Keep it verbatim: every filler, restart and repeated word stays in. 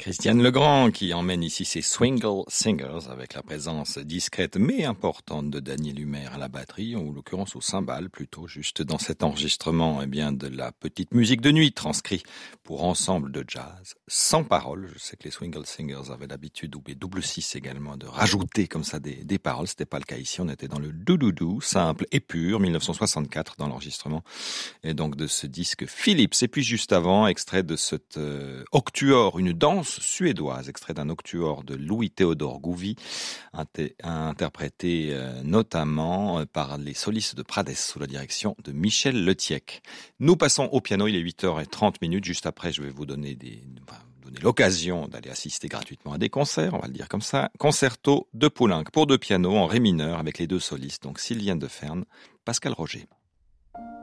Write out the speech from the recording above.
Christiane Legrand qui emmène ici ses Swingle Singers avec la présence discrète mais importante de Daniel Humer à la batterie, ou en l'occurrence au cymbale plutôt, juste dans cet enregistrement eh bien, de la petite musique de nuit transcrit pour ensemble de jazz, sans parole. Je sais que les Swingle Singers avaient l'habitude, ou les double six également, de rajouter comme ça des, des paroles. C'était pas le cas ici, on était dans le doudoudou, simple et pur, mille neuf cent soixante-quatre dans l'enregistrement, et donc de ce disque Philips. Et puis juste avant, extrait de cette euh, octuor, une danse suédoise, extrait d'un octuor de Louis-Théodore Gouvi, interprété euh, notamment euh, par les solistes de Prades sous la direction de Michel Letiec. Nous passons au piano, il est huit heures trente minutes. Juste après, je vais vous donner des, enfin, donner l'occasion d'aller assister gratuitement à des concerts, on va le dire comme ça. Concerto de Poulenc pour deux pianos en ré mineur avec les deux solistes, donc Sylviane Deferne, Pascal Roger.